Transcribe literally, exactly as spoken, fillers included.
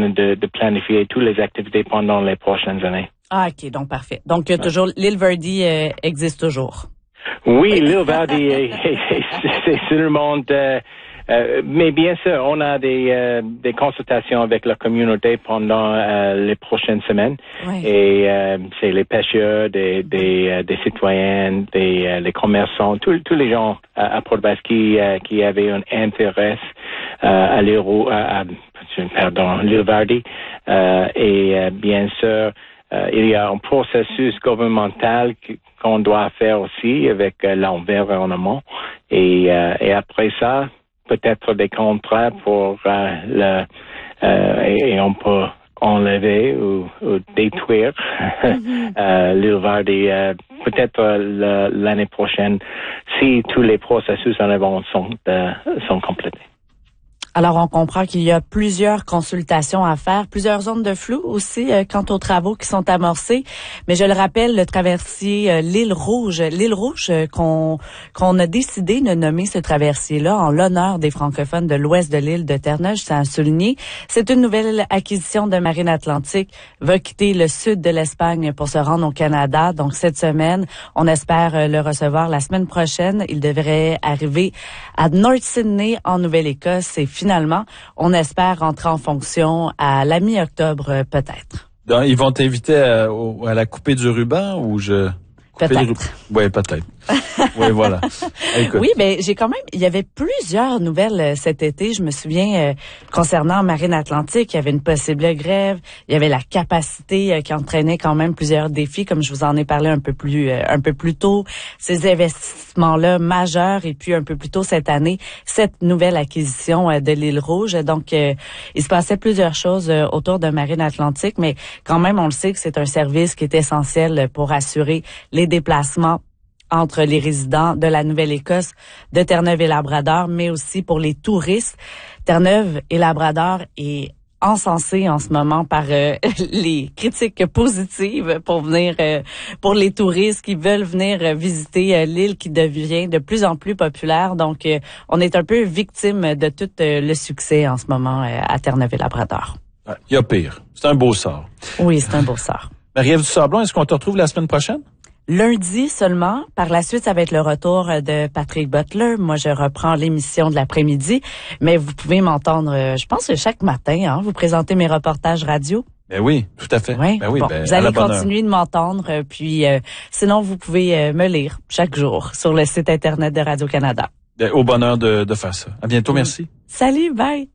train de, de planifier toutes les activités pendant les prochaines années. Ah, OK, donc parfait. Donc, euh, toujours, l'île Verdi euh, existe toujours. Oui, l'île Verdi, est, est, est, c'est sur le monde. Euh, euh, mais bien sûr, on a des, euh, des consultations avec la communauté pendant euh, les prochaines semaines. Oui. Et euh, c'est les pêcheurs, des, des, euh, des citoyens, des euh, les commerçants, tous tous les gens à, à Port-aux-Basques qui, euh, qui avaient un intérêt euh, à l'île, à, à, pardon, l'île Verdi. Euh, et euh, bien sûr, euh, il y a un processus gouvernemental qui, qu'on doit faire aussi avec euh, l'environnement. Et, euh, et après ça, peut-être des contrats pour euh, le euh, et, et on peut enlever ou, ou détruire mm-hmm. euh, l'île Verdi euh, peut-être euh, l'année prochaine si tous les processus en avant sont euh, sont complétés. Alors, on comprend qu'il y a plusieurs consultations à faire, plusieurs zones de flou aussi euh, quant aux travaux qui sont amorcés. Mais je le rappelle, le traversier euh, l'île Rouge, l'île Rouge euh, qu'on qu'on a décidé de nommer ce traversier-là en l'honneur des francophones de l'ouest de l'île de Terre-Neuve, c'est à souligner. C'est une nouvelle acquisition de Marine Atlantique, va quitter le sud de l'Espagne pour se rendre au Canada. Donc, cette semaine, on espère euh, le recevoir la semaine prochaine. Il devrait arriver à North Sydney, en Nouvelle-Écosse, et finalement, on espère rentrer en fonction à la mi-octobre, peut-être. Donc, ils vont t'inviter à, à la coupée du ruban ou je... Peut-être. Oui, peut-être. Oui, voilà. Écoute. Oui, mais j'ai quand même, il y avait plusieurs nouvelles euh, cet été. Je me souviens, euh, concernant Marine Atlantique, il y avait une possible grève. Il y avait la capacité euh, qui entraînait quand même plusieurs défis, comme je vous en ai parlé un peu plus, euh, un peu plus tôt. Ces investissements-là majeurs, et puis un peu plus tôt cette année, cette nouvelle acquisition euh, de l'île Rouge. Donc, euh, il se passait plusieurs choses euh, autour de Marine Atlantique, mais quand même, on le sait que c'est un service qui est essentiel pour assurer les déplacements entre les résidents de la Nouvelle-Écosse, de Terre-Neuve et Labrador, mais aussi pour les touristes. Terre-Neuve et Labrador est encensé en ce moment par euh, les critiques positives pour venir euh, pour les touristes qui veulent venir euh, visiter euh, l'île qui devient de plus en plus populaire. Donc, euh, on est un peu victime de tout euh, le succès en ce moment euh, à Terre-Neuve et Labrador. Il y a pire. C'est un beau sort. Oui, c'est un beau sort. Marie-Ève Dusablon, est-ce qu'on te retrouve la semaine prochaine? Lundi seulement. Par la suite, ça va être le retour de Patrick Butler. Moi, je reprends l'émission de l'après-midi. Mais vous pouvez m'entendre, je pense, chaque matin, hein, vous présenter mes reportages radio. Ben oui, tout à fait. Oui, ben oui, bon, ben, vous allez continuer de m'entendre. Puis, euh, sinon, vous pouvez euh, me lire chaque jour sur le site Internet de Radio-Canada. Ben, au bonheur de, de faire ça. À bientôt, merci. Salut, bye.